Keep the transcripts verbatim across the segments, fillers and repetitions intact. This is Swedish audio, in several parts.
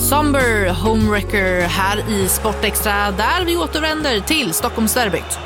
Somber Homewrecker här i Sportextra, där vi återvänder till Stockholmsderbyt.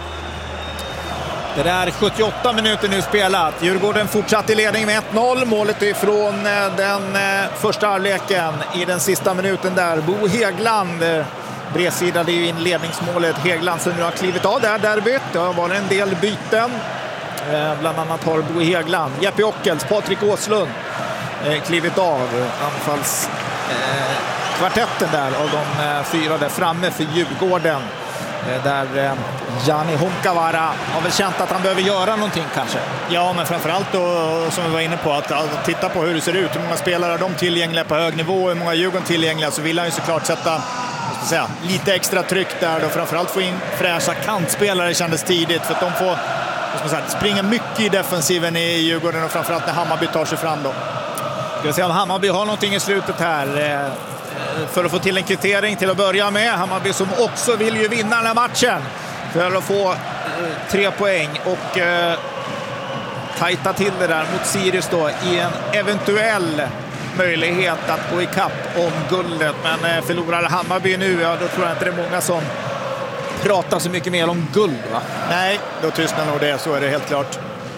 Det där sjuttioåtta minuter nu spelat. Djurgården fortsatt i ledning med ett noll. Målet är från den första halvleken i den sista minuten där. Bo Häggland bredsidade ju in ledningsmålet. Häggland som nu har klivit av där derbyt. Det har varit en del byten. Bland annat har Bo Häggland, Jeppe Ockels, Patrik Åslund klivit av. Anfalls eh, kvartetten där av de eh, fyra där framme för Djurgården. Eh, där eh, Jani Honkavara har väl känt att han behöver göra någonting kanske. Ja, men framförallt då, som vi var inne på, att, att titta på hur det ser ut. Hur många spelare är de tillgängliga på hög nivå, hur många Djurgården tillgängliga, så vill han ju såklart sätta, vad ska jag säga, lite extra tryck där. Och framförallt få in fräscha kantspelare kändes tidigt, för att de får säga, springa mycket i defensiven i Djurgården, och framförallt när Hammarby tar sig fram då. Ska vi se om Hammarby har någonting i slutet här för att få till en kvittering till att börja med. Hammarby som också vill ju vinna den här matchen för att få tre poäng och eh, tajta till det där mot Sirius då i en eventuell möjlighet att gå i kapp om guldet. Men eh, förlorar Hammarby nu, ja, då tror jag inte det är många som pratar så mycket mer om guld, va? Nej, då tystnar nog det, så är det helt klart.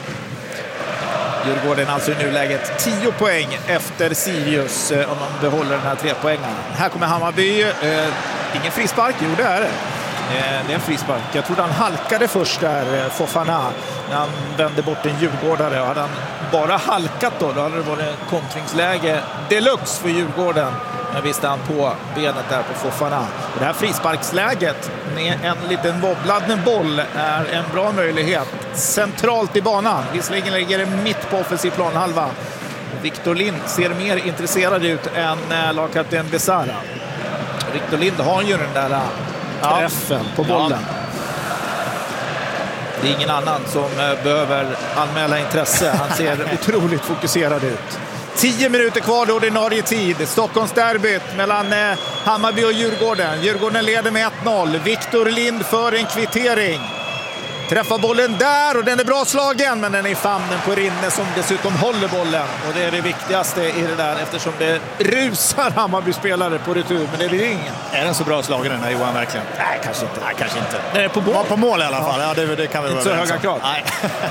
Djurgården alltså i nuläget tio poäng efter Sirius eh, om de behåller den här tre poängen. Här kommer Hammarby. Eh, ingen frispark, jo det är det. Eh, det är en frispark. Jag trodde han halkade först där, eh, Fofana, när han vände bort en djurgårdare. Och hade han bara halkat då, då hade det varit kontringsläge deluxe för Djurgården. Men visste han på benet där på Fofana. Och det här frisparksläget med en liten wobblad boll är en bra möjlighet. Centralt i banan. Visserligen ligger det mitt på offensiv planhalva. Victor Lind ser mer intresserad ut än lagkapten Besara. Victor Lind har ju den där träffen på bollen. Ja. Det är ingen annan som behöver anmäla intresse. Han ser otroligt fokuserad ut. Tio minuter kvar då, ordinarie tid. Stockholmsderbyt mellan eh, Hammarby och Djurgården. Djurgården leder med ett noll. Victor Lind för en kvittering. Träffar bollen där och den är bra slagen, men den är i famnen på Rinne som dessutom håller bollen. Och det är det viktigaste i det där, eftersom det rusar Hammarby-spelare på retur, men det blir ingen. Är den så bra slagen den här, Johan, verkligen? Nej, kanske inte. Nej, kanske inte. Den är på mål. Ja, på mål i alla fall. Ja, det, det kan vi inte så höga krav. Nej.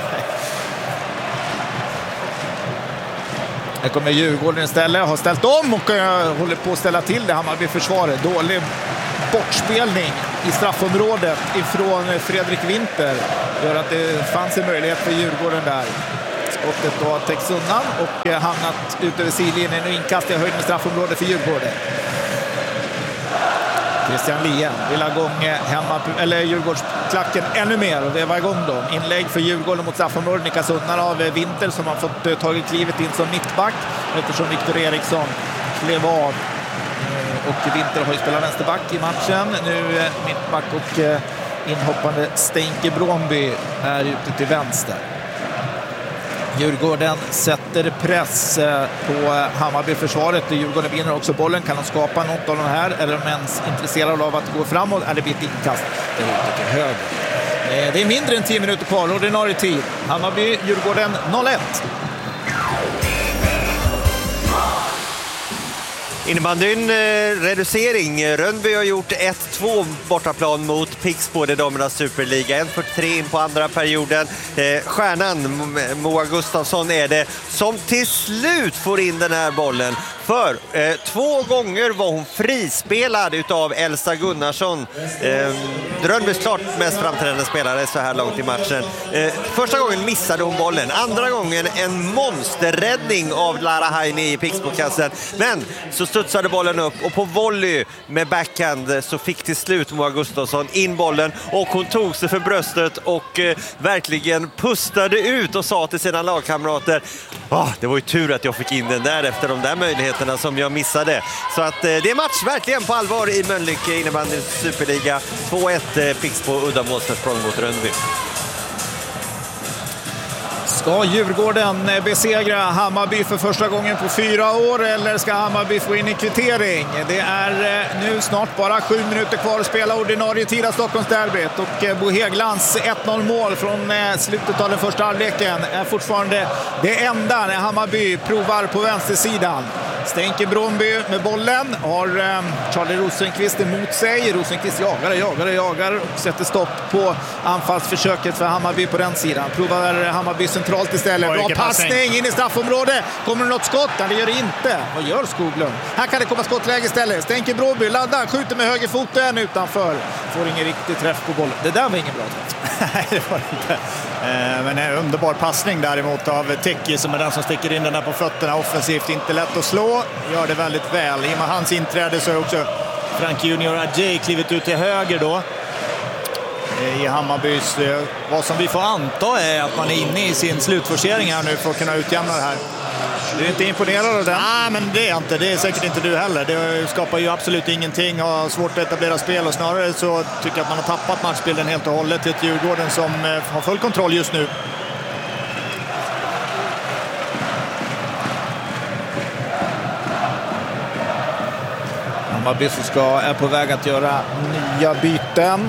Här kommer Djurgården istället, har ställt om och uh, håller på att ställa till det. Hammarby-försvaret. Dålig bortspelning i straffområdet ifrån Fredrik Winter gör att det fanns en möjlighet för Djurgården där. Skottet då har täckts undan och uh, hamnat ut över sidlinjen och inkast i höjd med straffområdet för Djurgården. Christian Lien vill ha igång hemma, eller Djurgårdsklacken ännu mer och veva igång dem. Inlägg för Djurgården mot straffområdet, nickas undan av Winter som har fått tagit klivet in som mittback eftersom Victor Eriksson klev av. Och Winter har ju spelat vänsterback i matchen. Nu mittback och inhoppande Stenke Bromby är ute till vänster. Djurgården sätter press på Hammarby-försvaret. Djurgården vinner också bollen. Kan de skapa något av de här? Eller är de ens intresserade av att gå framåt? Eller blir det inkast? Det är ute till höger. Det är mindre än tio minuter kvar. Ordinarie tid. Hammarby, Djurgården noll ett. Innebandyn eh, reducering. Rönnby har gjort ett två bortaplan mot Pixbo, det damernas superliga. en fyrtiotre in på andra perioden. Eh, stjärnan Moa Gustafsson är det som till slut får in den här bollen. För eh, två gånger var hon frispelad utav Elsa Gunnarsson. Eh, Rönnbys klart mest framträdande spelare så här långt i matchen. Eh, första gången missade hon bollen. Andra gången en monsterräddning av Lara Haini i Pixbo-kassen. Men så studsade bollen upp och på volley med backhand så fick till slut Moa Gustafsson in bollen och hon tog sig för bröstet och eh, verkligen pustade ut och sa till sina lagkamrater: ah, det var ju tur att jag fick in den där efter de där möjligheterna som jag missade. Så att eh, det är match verkligen på allvar i Mölnlycke innebandyns superliga. två ett eh, Pixbo uddamålsförsprång mot Rönnby. Ska Djurgården besegra Hammarby för första gången på fyra år eller ska Hammarby få in en kvittering? Det är nu snart bara sju minuter kvar att spela ordinarie tid av Stockholmsderbyt och Bo Hägglands ett noll mål från slutet av den första halvleken är fortfarande det enda när Hammarby provar på vänstersidan. Stänker Bromby med bollen. Har eh, Charlie Rosenqvist emot sig. Rosenqvist jagar, jagar, jagar och sätter stopp på anfallsförsöket för Hammarby på den sidan. Provar Hammarby centralt istället. Bra passning in i straffområdet. Kommer det något skott? Nej, det gör det inte. Vad gör Skoglund? Här kan det komma skottläge istället. Stänker Bromby, laddar, skjuter med högerfoten utanför. Får ingen riktig träff på bollen. Det där var ingen bra träff. Nej, det var inte. Eh, men en underbar passning däremot av Teki som är den som sticker in den här på fötterna offensivt. Inte lätt att slå. Gör det väldigt väl. I och med hans inträde så är också Frank Junior Adjei klivit ut till höger då. I Hammarbys. Vad som vi får anta är att man är inne i sin slutforcering här nu för att kunna utjämna det här. Du är inte imponerad av det? Nej, men det är inte. Det är säkert inte du heller. Det skapar ju absolut ingenting och har svårt att etablera spel. Och snarare så tycker jag att man har tappat matchbilden helt och hållet till ett Djurgården som har full kontroll just nu. Hammarby ska är på väg att göra nya byten.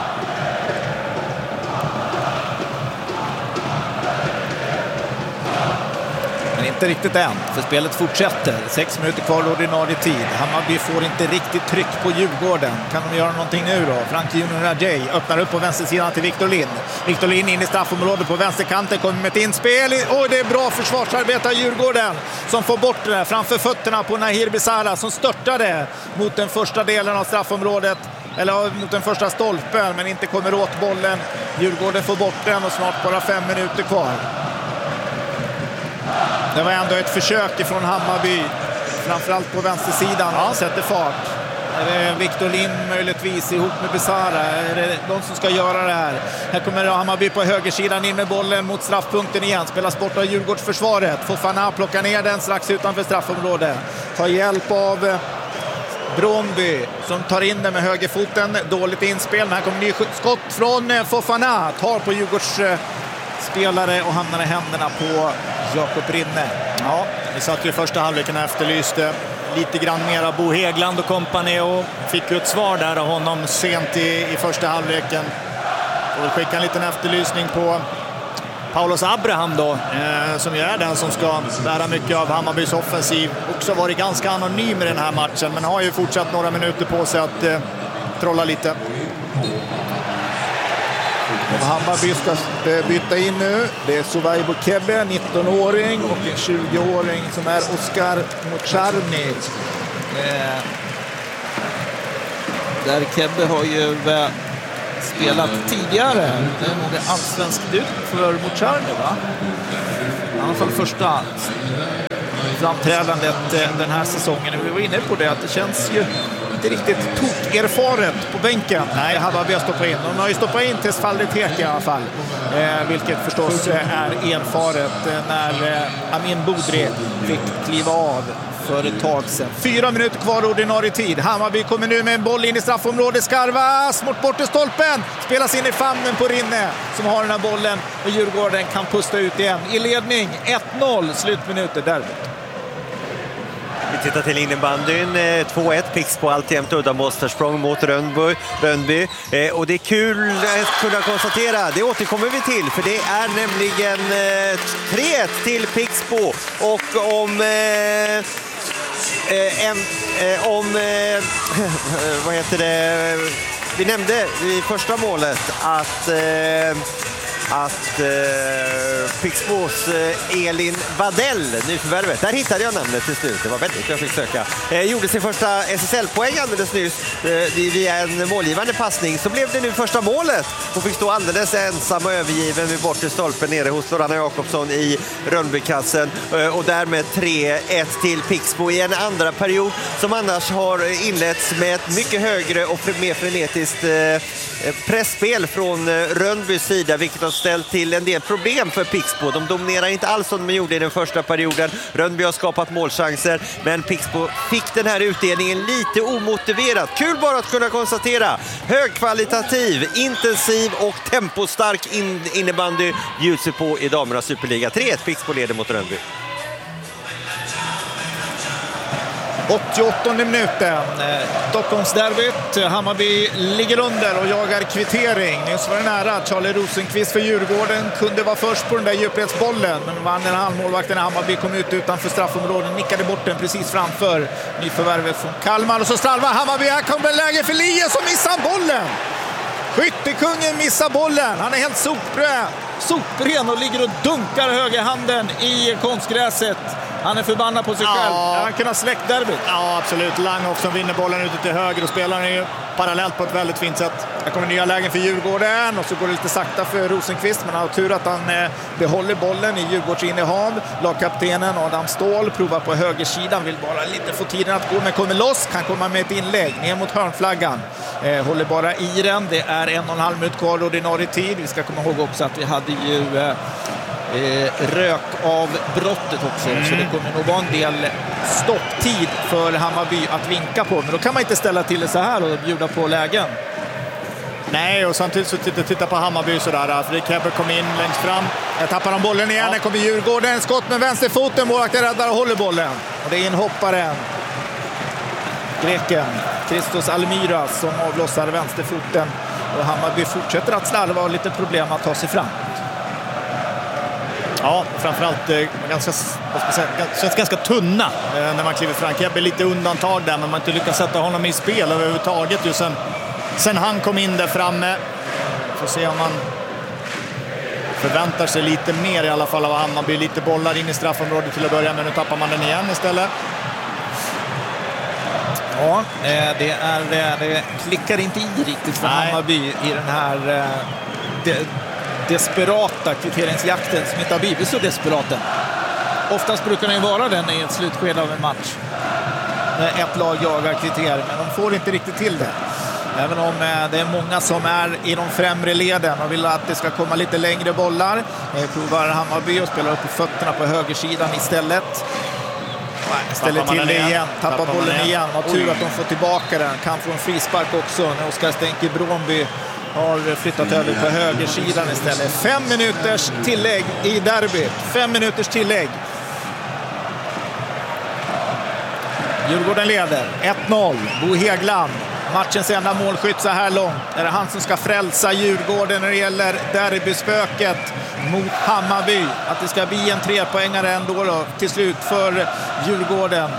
Men inte riktigt än, för spelet fortsätter. Sex minuter kvar ordinarie tid. Hammarby får inte riktigt tryck på Djurgården. Kan de göra någonting nu då? Frank Junior Adjei öppnar upp på vänstersidan till Victor Lind. Victor Lind in i straffområdet på vänsterkanten. Kommer med ett inspel. Oj, det är bra försvarsarbete av Djurgården som får bort det framför fötterna på Nahir Besara som störtade mot den första delen av straffområdet. Eller mot den första stolpen, men inte kommer åt bollen. Djurgården får bort den och snart bara fem minuter kvar. Det var ändå ett försök ifrån Hammarby. Framförallt på vänstersidan. Han sätter fart. Är det Victor Lind möjligtvis ihop med Besara? Är det de som ska göra det här? Här kommer Hammarby på högersidan in med bollen mot straffpunkten igen. Spelas bort av Djurgårdsförsvaret. Fofana plockar ner den strax utanför straffområdet. Tar hjälp av Bromby som tar in den med högerfoten. Dåligt inspel. Men här kommer ny skott från Fofana. Tar på Djurgårds spelare och hamnar i händerna på Jakob Rinne. Ja, vi satt ju i första halvleken och efterlyste lite grann mera Bo Hägglund och kompani och fick ju ett svar där av honom sent i, i första halvleken. Och vi skickar en liten efterlysning på Paulos Abraham då, eh, som ju är den som ska bära mycket av Hammarbys offensiv. Också varit ganska anonym i den här matchen, men har ju fortsatt några minuter på sig att eh, trolla lite. Hammarby ska byta in nu. Det är Suvaibu Kebbe, nitton-åring, och en tjugo-åring som är Oskar Mocharny. Eh, där Kebbe har ju eh, spelat tidigare. Det är nog en allsvensk debut för Mocharny, va? I alla fall första framträdandet den här säsongen. Vi var inne på det, att det känns ju inte riktigt tok-erfaret på bänken. Nej, Hammarby har stoppat in. De har ju stoppat in Tesfalde Teke i alla fall. Eh, vilket förstås är erfaret när eh, Amin Boudry fick kliva av för ett tag sedan. Fyra minuter kvar ordinarie tid. Hammarby kommer nu med en boll in i straffområdet. Skarvas mot bortestolpen. Spelas in i famnen på Rinne som har den här bollen. Och Djurgården kan pusta ut igen. I ledning ett noll. Slutminuter där. Vi tittar till innebandyn, två ett, Pixbo alltjämt uddamålsförsprång mot Rönnby. Rönnby. Eh, och det är kul att kunna konstatera, det återkommer vi till, för det är nämligen eh, tre ett till Pixbo. Och om... Eh, eh, en, eh, om eh, vad heter det? Vi nämnde i första målet att... Eh, att eh, Pixbos eh, Elin Vadell, nyförvärvet, där hittade jag namnet till slut, det var väldigt jag fick söka, eh, gjorde sin första S S L-poäng alldeles nyss eh, via en målgivande passning. Så blev det nu första målet och fick stå alldeles ensam och övergiven vid bortre stolpen nere hos Loranna Jakobsson i Rönnbykassen, eh, och därmed tre ett till Pixbo i en andra period som annars har inletts med ett mycket högre och mer frenetiskt eh, pressspel från eh, Rönnbys sida, vilket har ställt till en del problem för Pixbo. De dominerar inte alls som de gjorde i den första perioden. Rönnby har skapat målchanser, men Pixbo fick den här utdelningen lite omotiverat. Kul bara att kunna konstatera. Högkvalitativ, intensiv och tempostark in innebandy bjuds på i damernas Superliga. tre ett Pixbo leder mot Rönnby. åttioåttonde minuten. Stockholmsderbyt. Hammarby ligger under och jagar kvittering. Nyss var det nära. Charlie Rosenqvist för Djurgården kunde vara först på den där djupledsbollen. Men vann den halvmålvakten. Hammarby kom ut utanför straffområden. Nickade bort den precis framför nyförvärvet från Kalmar. Och så stralvar Hammarby. Här kommer läge för Lie som missar bollen. Skyttekungen missar bollen. Han är helt sopren, sopren och ligger och dunkar högerhanden i konstgräset. Han är förbannad på sig ja. själv. Han kan ha släckt derbyt. Ja, absolut. Langhoff som vinner bollen ute till höger och spelar är ju parallellt på ett väldigt fint sätt. Här kommer nya lägen för Djurgården och så går det lite sakta för Rosenqvist, men han har tur att han eh, behåller bollen i Djurgårdsinnehav. Lagkaptenen Adam Ståhl provar på högersidan, vill bara lite få tiden att gå, men kommer loss, kan komma med ett inlägg ner mot hörnflaggan. Eh, håller bara i den. Det är en och en halv minut kvar ordinarie tid. Vi ska komma ihåg också att vi hade ju eh, Eh, rök av brottet också, mm. så det kommer nog vara en del stopptid för Hammarby att vinka på, men då kan man inte ställa till det så här och bjuda på lägen. Nej, och samtidigt så titta, titta på Hammarby sådär. Fredrik Hebber kom in längst fram. Jag tappar de bollen igen, ja. kommer Djurgården, skott med vänsterfoten, målvakten räddar och håller bollen. Och det är en hoppare, greken Christos Almiras, som avlossar vänsterfoten, och Hammarby fortsätter att slarva och lite problem att ta sig fram. Ja, framförallt eh, ganska, vad ska säga, känns ganska tunna eh, när man kliver fram. Kebbe är lite undantag där, men man inte lyckas sätta honom i spel överhuvudtaget ju sen, sen han kom in där framme. Får se om man förväntar sig lite mer i alla fall av Hammarby. Lite bollar in i straffområdet till att börja, men nu tappar man den igen istället. Ja, det, är, det klickar inte i riktigt för Nej. Hammarby i den här det, desperata kvitteringsjakten som inte har blivit så desperata. Oftast brukar den ju vara den i ett slutskede av en match. Ett lag jagar kvittering, men de får inte riktigt till det. Även om det är många som är i de främre leden och vill att det ska komma lite längre bollar. Provar Hammarby och spelar upp på fötterna på högersidan istället. Ställer till det igen, igen. tappar, tappar bollen igen. igen. Har tur att de får tillbaka den. Kan få en frispark också när Oskar Stenke Bromby har flyttat över på högersidan istället. Fem minuters tillägg i derby. Fem minuters tillägg. Djurgården leder ett noll. Bo Häggland, matchens enda målskytt så här långt. Är det han som ska frälsa Djurgården när det gäller derbyspöket mot Hammarby? Att det ska bli en trepoängare ändå då, till slut för Djurgården.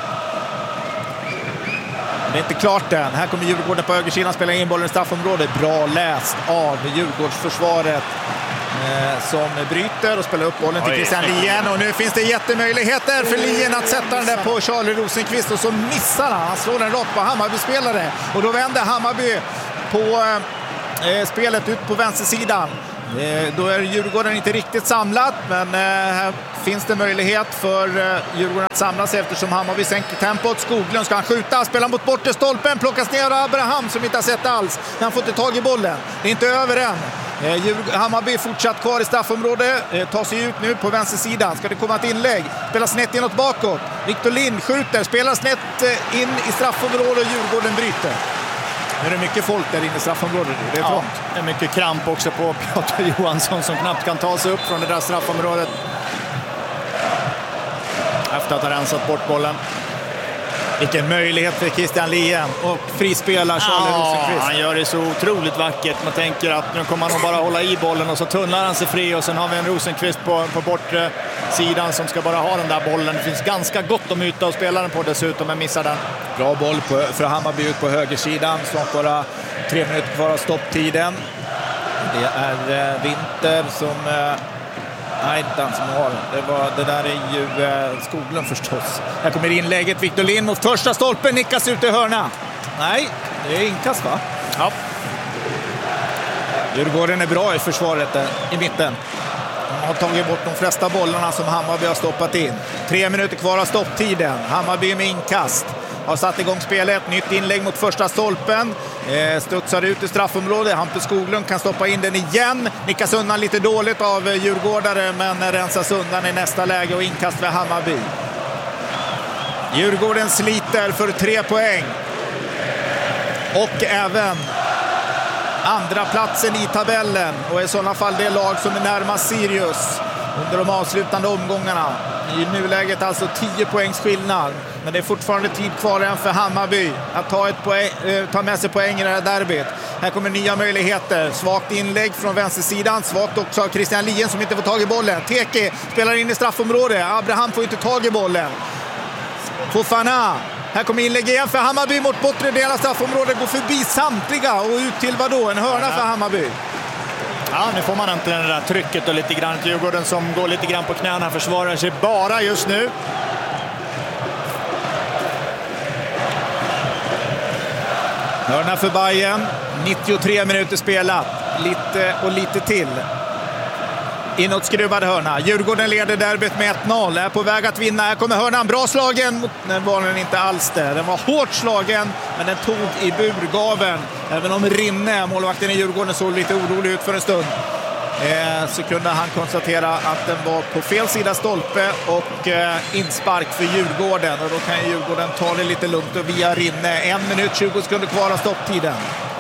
Det är inte klart än. Här kommer Djurgården på högersidan, spelar in bollen i straffområdet. Bra läst av Djurgårdsförsvaret eh, som bryter och spelar upp bollen till Christian Lien. Och nu finns det jättemöjligheter för Lien att sätta den där på Charlie Rosenqvist, och så missar han. Han slår den rakt på Hammarby-spelare. Och då vänder Hammarby på eh, spelet ut på vänstersidan. Eh, då är Djurgården inte riktigt samlat, men eh, här finns det möjlighet för eh, Djurgården att samla sig eftersom Hammarby sänker tempot. Skoglund ska han skjuta, spelar mot bortre stolpen, plockas ner av Abraham som inte har sett alls. Han får inte tag i bollen. Det är inte över än. Eh, Hammarby är fortsatt kvar i straffområdet, eh, tar sig ut nu på vänstersidan. Ska det komma ett inlägg? Spelar snett inåt bakåt. Victor Lind skjuter, spelar snett eh, in i straffområdet och Djurgården bryter. Nu är det mycket folk där inne i straffområdet. Det är trångt. Ja, det är mycket kramp också på Piotr Johansson som knappt kan ta sig upp från det där straffområdet. Efter att ha rensat bort bollen. Vilken möjlighet för Christian Lien och frispelar Charlie ja, Rosenqvist. Han gör det så otroligt vackert. Man tänker att nu kommer han nog bara hålla i bollen och så tunnlar han sig fri, och sen har vi en Rosenqvist på, på bortre sidan som ska bara ha den där bollen. Det finns ganska gott om yta och spela den på dessutom, men missar den. Bra boll på, för Hammarby ut på högersidan. Snart bara tre minuter kvar av stopptiden. Det är eh, Winter som... Eh, Nej, inte han som har det. Var, det där är ju eh, Skoglund förstås. Här kommer inlägget. Victor Lind mot första stolpen. Nickas ut i hörna. Nej, det är inkast va? Ja. Djurgården är bra i försvaret där, i mitten. De har tagit bort de flesta bollarna som Hammarby har stoppat in. Tre minuter kvar av stopptiden. Hammarby med inkast. Har satt igång spelet. Nytt inlägg mot första stolpen. Eh, studsar ut i straffområdet. Hampus Skoglund kan stoppa in den igen. Nickas undan lite dåligt av Djurgårdare, men rensas undan i nästa läge och inkast för Hammarby. Djurgården sliter för tre poäng. Och även andra platsen i tabellen. Och i sådana fall det lag som är närmast Sirius under de avslutande omgångarna. I nuläget alltså tio poängs skillnad. Men det är fortfarande tid kvar än för Hammarby att ta, ett poäng, eh, ta med sig poäng i det här derbyt. Här kommer nya möjligheter. Svagt inlägg från vänstersidan. Svagt också av Christian Lien som inte får tag i bollen. Teke spelar in i straffområdet. Abraham får inte tag i bollen. Fofana. Här kommer inlägg igen för Hammarby mot bortre delen av straffområdet. Går förbi samtliga och ut till vadå? En hörna för Hammarby. Ja, nu får man inte det där trycket och lite grann till Djurgården som går lite grann på knäna, försvarar sig bara just nu. Hörna för Bayern, nittiotre minuter spelat, lite och lite till. Inåtskruvad hörna. Djurgården leder derbyt med ett noll. Är på väg att vinna. Här kommer hörnan. Bra slagen. Den var den inte alls där. Den var hårt slagen, men den tog i burgaven. Även om Rinne, målvakten i Djurgården, såg lite orolig ut för en stund. Eh, så kunde han konstatera att den var på fel sida stolpe och eh, inspark för Djurgården. Och då kan Djurgården ta det lite lugnt och via Rinne. En minut tjugo sekunder kvar av stopptiden.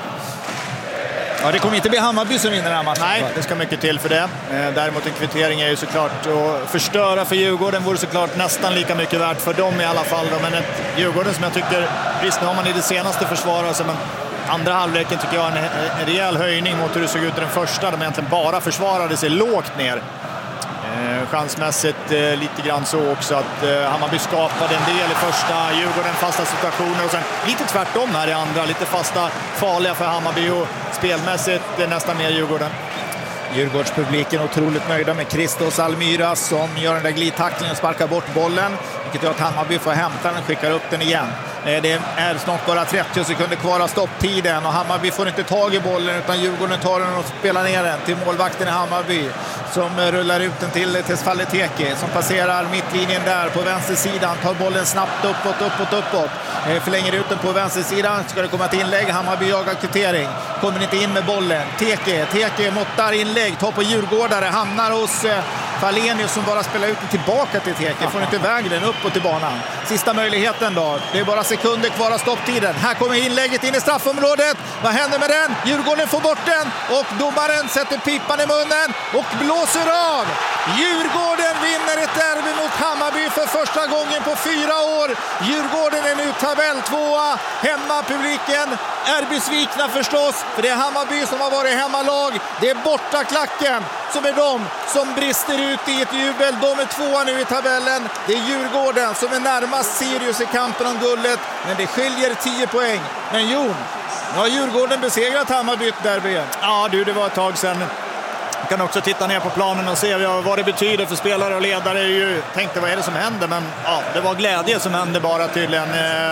Ja, det kommer inte bli Hammarby som vinner den här matchen. Nej, det ska mycket till för det. Däremot en kvittering är ju såklart att förstöra för Djurgården vore såklart nästan lika mycket värt för dem i alla fall. Men ett Djurgården som jag tycker, visst nu har man i det senaste försvaret, men andra halvleken tycker jag är en, en rejäl höjning mot hur det såg ut i den första. De egentligen bara försvarade sig lågt ner. Eh, chansmässigt eh, lite grann så också att eh, Hammarby skapade en del i första, Djurgården fasta situationer och sen lite tvärtom här i andra, lite fasta farliga för Hammarby och spelmässigt eh, nästan mer Djurgården. Djurgårdspubliken otroligt nöjda med Christos Almyra som gör den där glidtacklingen och sparkar bort bollen, vilket gör att Hammarby får hämta den och skickar upp den igen. Det är snart bara trettio sekunder kvar av stopptiden och Hammarby får inte tag i bollen utan Djurgården tar den och spelar ner den till målvakten i Hammarby som rullar ut den till Tesfaye Teke som passerar mittlinjen där på vänstersidan, tar bollen snabbt uppåt, uppåt, uppåt. Förlänger ut den på vänstersidan, ska det komma ett inlägg, Hammarby jagar kvittering, kommer inte in med bollen. Teke, Teke måttar inlägg, tar på Djurgårdare, hamnar hos Falenius som bara spelar ut den tillbaka till Teke, får inte iväg den uppåt i banan. Sista möjligheten då, det är bara sekunder kvar av stopptiden. Här kommer inlägget in i straffområdet. Vad händer med den? Djurgården får bort den och domaren sätter pipan i munnen och blåser av. Djurgården vinner ett derby mot Hammarby för första gången på fyra år. Djurgården är nu tabelltvåa. Hemmapubliken är besvikna förstås, för det är Hammarby som har varit hemmalag. Det är bortaklacken som är de som brister ut i ett jubel. De är tvåa nu i tabellen. Det är Djurgården som är närmast Sirius i kampen om guldet, men det skiljer tio poäng. Men Jon, nu har Djurgården besegrat Hammarby derby. Ja du, det var ett tag sedan. Jag kan också titta ner på planen och se vad det betyder för spelare och ledare. Jag tänkte, vad är det som händer? Men ja, det var glädje som hände bara tydligen.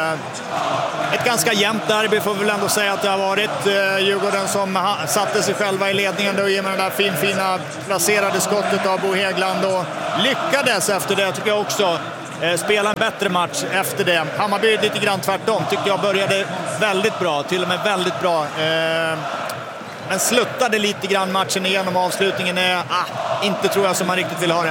Ett ganska jämnt derby får vi väl ändå säga att det har varit. Djurgården som satte sig själva i ledningen då genom det där fin, fina placerade skottet av Bo Häggland och lyckades efter det, tycker jag också. Spela en bättre match efter det. Hammarby lite grann tvärtom, tyckte jag började väldigt bra, till och med väldigt bra. Men sluttade lite grann matchen igenom. Avslutningen är ah, inte tror jag som man riktigt vill ha det.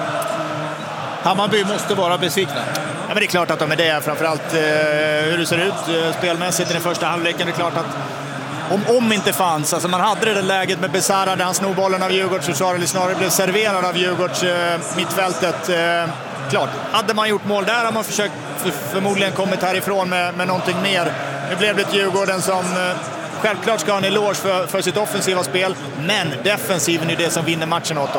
Hammarby måste vara besvikna. Ja, men det är klart att de är det. Framförallt eh, hur det ser ut eh, spelmässigt i den första halvleken. Det är klart att om, om inte fanns, alltså man hade det där läget med Besara där han snor bollen av Djurgårds försvar, eller snarare blev serverad av Djurgårds eh, mittfältet. Eh, klart, hade man gjort mål där har man försökt för, förmodligen kommit härifrån med, med någonting mer. Nu blev det ett Djurgården som eh, självklart ska ha en eloge för, för sitt offensiva spel, men defensiven är det som vinner matchen åt dem.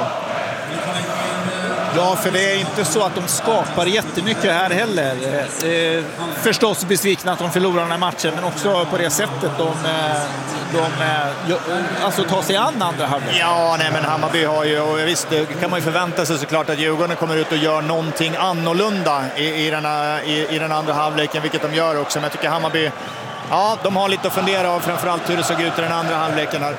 Ja, för det är inte så att de skapar jättemycket här heller. Eh, förstås besvikna att de förlorar den här matchen, men också på det sättet de, de alltså tar sig an andra halvlek. Ja, nej, men Hammarby har ju, och visst, det kan man ju förvänta sig såklart att Djurgården kommer ut och gör någonting annorlunda i, i, den, i, i den andra halvleken, vilket de gör också. Men jag tycker Hammarby, ja, de har lite att fundera av, framförallt hur det såg ut i den andra halvleken här.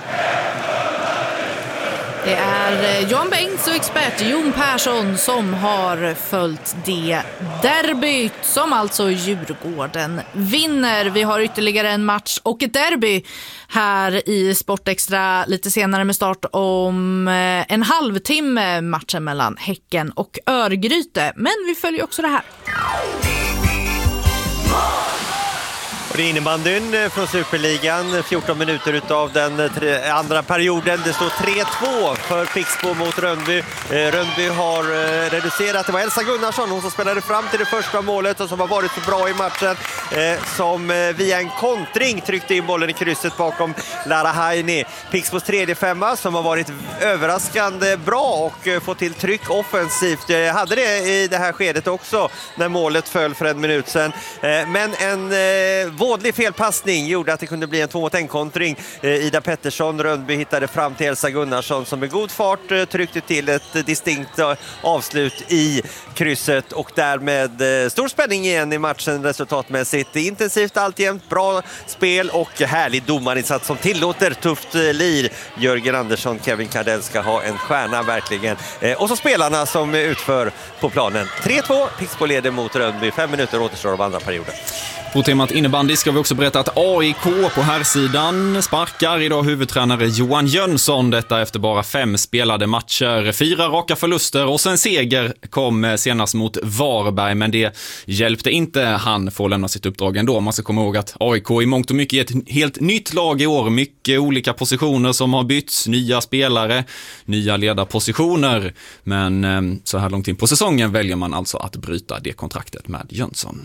Det är Jan Bengts och expert Jon Persson som har följt det derbyt som alltså Djurgården vinner. Vi har ytterligare en match och ett derby här i Sportextra lite senare med start om en halvtimme, matchen mellan Häcken och Örgryte. Men vi följer också det här. löper vi innebandyn från Superligan. fjorton minuter utav den tre, andra perioden. Det står tre två för Pixbo mot Rönnby. Eh, Rönnby har eh, reducerat. Det var Elsa Gunnarsson, hon som spelade fram till det första målet och som har varit så bra i matchen. Eh, som eh, via en kontring tryckte in bollen i krysset bakom Lara Haini. Pixbos tredje femma som har varit överraskande bra och eh, fått till tryck offensivt. Jag hade det i det här skedet också när målet föll för en minut sedan. Eh, men en eh, vådlig felpassning gjorde att det kunde bli en två mot en kontring. Eh, Ida Pettersson, Rönnby hittade fram till Elsa Gunnarsson som med god fart eh, tryckte till ett distinkt eh, avslut i krysset och därmed eh, stor spänning igen i matchen resultatmässigt. Intensivt alltjämt, bra spel och härlig domarinsats som tillåter tufft eh, lir. Jörgen Andersson, Kevin Kardell ska ha en stjärna verkligen. Eh, och så spelarna som utför på planen. tre två, Pixbo leder mot Rönnby. Fem minuter återstår av andra perioden. På temat innebandy ska vi också berätta att A I K på här sidan sparkar idag huvudtränare Johan Jönsson. Detta efter bara fem spelade matcher. Fyra raka förluster och sen seger kom senast mot Varberg. Men det hjälpte inte han få lämna sitt uppdrag ändå. Man ska komma ihåg att A I K i mångt och mycket är ett helt nytt lag i år. Mycket olika positioner som har bytts. Nya spelare, nya ledarpositioner. Men så här långt in på säsongen väljer man alltså att bryta det kontraktet med Jönsson.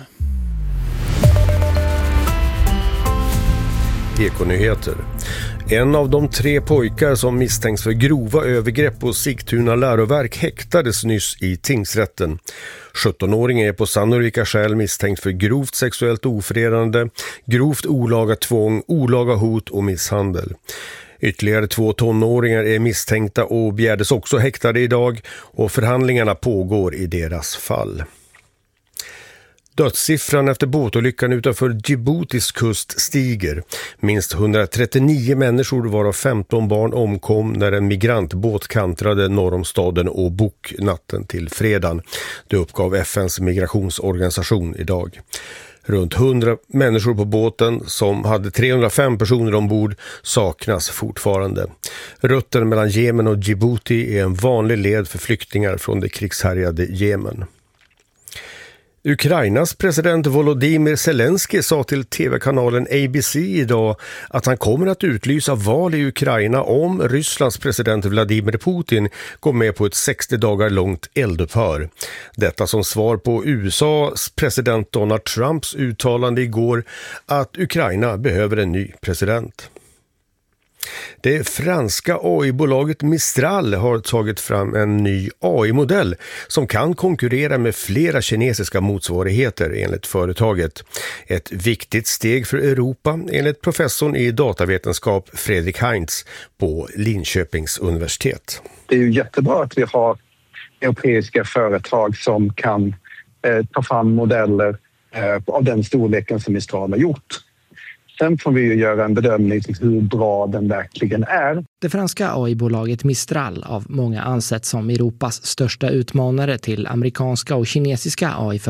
Ekonyheter. En av de tre pojkar som misstänks för grova övergrepp på Sigtuna läroverk häktades nyss i tingsrätten. sjuttonåringen är på sannolika skäl misstänkt för grovt sexuellt ofredande, grovt olaga tvång, olaga hot och misshandel. Ytterligare två tonåringar är misstänkta och begärdes också häktade idag och förhandlingarna pågår i deras fall. Dödssiffran efter båtolyckan utanför Djiboutis kust stiger. Minst hundratrettionio människor varav femton barn omkom när en migrantbåt kantrade norr om staden Obuk natten till fredagen. Det uppgav F N:s migrationsorganisation idag. Runt hundra människor på båten som hade trehundrafem personer ombord saknas fortfarande. Rutten mellan Jemen och Djibouti är en vanlig led för flyktingar från det krigshärjade Jemen. Ukrainas president Volodymyr Zelensky sa till tv-kanalen A B C idag att han kommer att utlysa val i Ukraina om Rysslands president Vladimir Putin går med på ett sextio dagar långt eldupphör. Detta som svar på U S A:s president Donald Trumps uttalande igår att Ukraina behöver en ny president. Det franska A I-bolaget Mistral har tagit fram en ny A I-modell som kan konkurrera med flera kinesiska motsvarigheter enligt företaget. Ett viktigt steg för Europa enligt professorn i datavetenskap Fredrik Heinz på Linköpings universitet. Det är ju jättebra att vi har europeiska företag som kan eh, ta fram modeller eh, av den storleken som Mistral har gjort. Sen får vi ju göra en bedömning till hur bra den verkligen är. Det franska A I-bolaget Mistral av många ansett som Europas största utmanare till amerikanska och kinesiska A I-företag